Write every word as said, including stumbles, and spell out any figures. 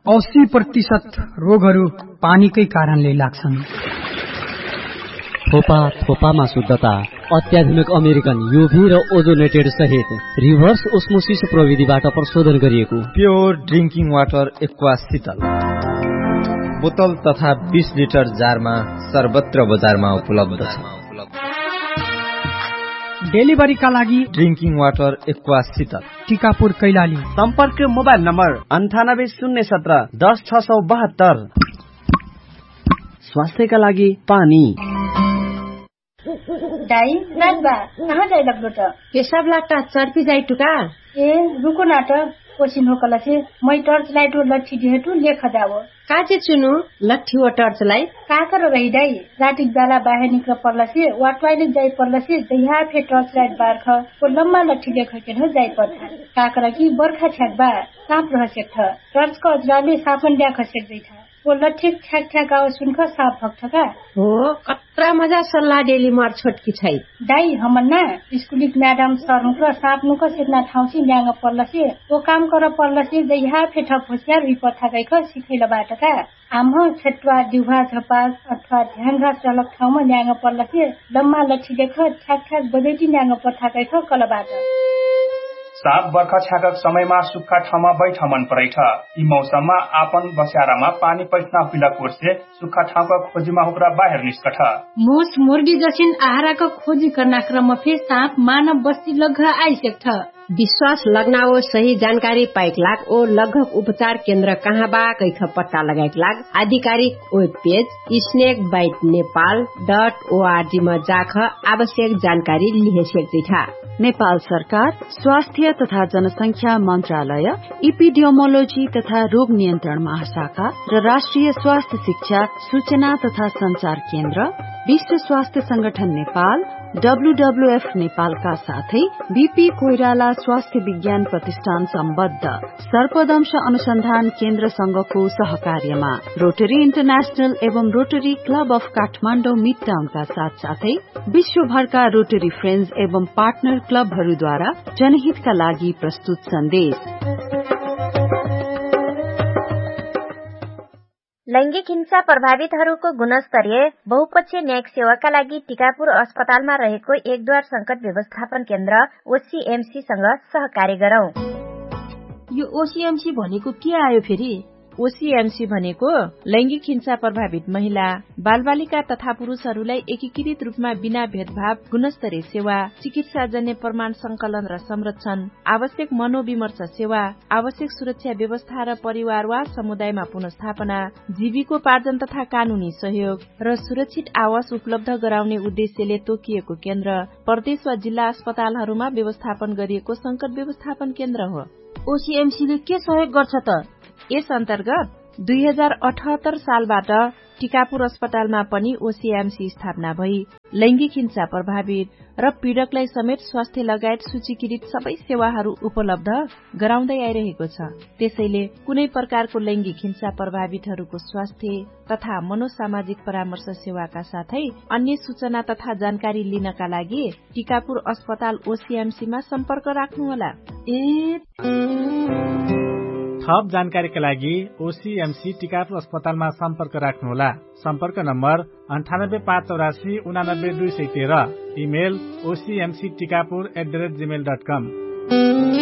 अस्सी प्रतिशत रोगहरू पानीकै कारणले लाग्छन्। थोपा थोपामा शुद्धता, अत्याधुनिक अमेरिकन यूभी र ओजोनेटेड सहित रिभर्स ओस्मोसिस प्रविधिबाट प्रशोधन गरिएको प्योर ड्रिंकिङ वाटर एक्वा शीतल बोतल तथा बीस लिटर जारमा सर्वत्र बजारमा उपलब्ध छ। डेलिभरीका लागि ड्रिंकिङ वाटर एक्वा शीतल टिकापुर कैलाली। सम्पर्क मोबाइल नम्बर अन्ठानब्बे शून्य सत्र दस छ सौ बहत्तर। स्वास्थ्यका लागि पानी। दाई रातबा कहाँ जाई लाग्दो त? पेशाब लाग्दा चर्पी जाई टुका। ए रुको न त कोसिन होकला से मै टर्च लाइट और लट्ठी दिहेटु लेख जावो। काचे चुनु लट्ठी व टर्च लाई का कर रही दाई रातिक बेला बाहिर निक्ल पर्ला से वा टॉयलेट जाई पर्ला से दहिया फे टर्च लाइट बारख को लम्बा लट्ठी लेख के न जाई पर्था का कर कि बर्खा छ्याक बा साप रह सेक थ टर्च को अजराले सापन ल्या खसेक दै था वो लट्ठी ठ्याक ठ्याक आवाज सुनख साप भक्थ का हो कत्रा मजा सल्लाह डेली मार छोटकी छै दाई हमन ना स्कुलिक म्याडम सर मुक्र साप नुक सेतना ठाउँसी ल्याङ पर्ला से वो काम कर पर्ला से दहिया फे ठप होसियार रि पथा गइख सिखैला बाटका आम छटवा दिउहा झपास अथवा ध्यान घास चलक ठाउँमा ल्याङ पर्ला से लम्मा लट्ठी देख ठ्याक ठ्याक बजैटी ल्याङ पथा गइख कलबाट साप बर्खा छ्याकक समयमा सुक्खा ठाउँमा बैठ मन परेछ। यी मौसममा आपन बस्यारामा पानी पैठना पिला कोर्से सुक्खा ठाउँका खोजीमा हुक्रा बाहिर निस्कठ। मुस मुर्गी जसिन आहाराको खोजी गर्न क्रम फे साप मानव बस्ती लग्घ आइसेक्छ। विश्वास लग्नाओ सही जानकारी पाइक लाग ओ लघक उपचार केन्द्र कहाँ बा कैख पत्ता लगाइक लाग आधिकारिक web page snake bite Nepal dot ORG मा जाख आवश्यक जानकारी लिहे सक्दैछा। नेपाल सरकार स्वास्थ्य तथा जनसंख्या मन्त्रालय इपिडियोमोलोजी तथा रोग नियन्त्रण महाशाखा र राष्ट्रिय स्वास्थ्य शिक्षा सूचना तथा संचार केन्द्र विश्व स्वास्थ्य संगठन नेपाल डब्ल्यूडब्ल्यूएफ नेपालका साथै बीपी कोइराला स्वास्थ्य विज्ञान प्रतिष्ठान सम्बद्ध सर्पदंश अनुसन्धान केन्द्र संघको सहकार्यमा रोटरी इन्टरनेशनल एवं rotary club of Kathmandu mid टाउनका साथ साथै विश्वभरका रोटरी फ्रेन्ड्स एवं पार्टनर क्लबहरूद्वारा जनहितका लागि प्रस्तुत सन्देश। लैंगिक हिंसा प्रभावितहरूको गुणस्तरीय बहुपक्षीय न्यायिक सेवाका लागि टिकापुर अस्पतालमा रहेको एकद्वार संकट व्यवस्थापन केन्द्र ओसीएमसीसँग सहकार्य गरौं। यो ओसीएमसी भनेको के आयो फेरि? ओसीएमसी भनेको लैंगिक हिंसा प्रभावित महिला बालबालिका तथा पुरूषहरूलाई एकीकृत रूपमा बिना भेदभाव गुणस्तरीय सेवा, चिकित्साजन्य प्रमाण संकलन र संरक्षण, आवश्यक मनोविमर्श सेवा, आवश्यक सुरक्षा व्यवस्था र परिवार वा समुदायमा पुनर्स्थापना, जीविकोपार्जन तथा कानूनी सहयोग र सुरक्षित आवास उपलब्ध गराउने उद्देश्यले तोकिएको केन्द्र प्रदेश वा जिल्ला अस्पतालहरूमा व्यवस्थापन गरिएको संकट व्यवस्थापन केन्द्र हो। ओसीएमसीले के सहयोग गर्छ त? यस अन्तर्गत दुई हजार अठहत्तर सालबाट टिकापुर अस्पतालमा पनि ओसीएमसी स्थापना भई लैंगिक हिंसा प्रभावित र पीड़कलाई समेत स्वास्थ्य लगायत सूचीकृत सबै सेवाहरू उपलब्ध गराउँदै आइरहेको छ। त्यसैले कुनै प्रकारको लैंगिक हिंसा प्रभावितहरूको स्वास्थ्य तथा मनोसामाजिक परामर्श सेवाका साथै अन्य सूचना तथा जानकारी लिनका लागि टिकापुर अस्पताल ओसीएमसीमा सम्पर्क राख्नुहोला। ए थप जानकारीका लागि ओसीएमसी टिकापुर अस्पतालमा सम्पर्क राख्नुहोला। सम्पर्क नम्बर अन्ठानब्बे पाँच चौरासी उनानब्बे दुई सय तेह्र। Email ओसीएमसी Tikapur at the rate Gmail dot com.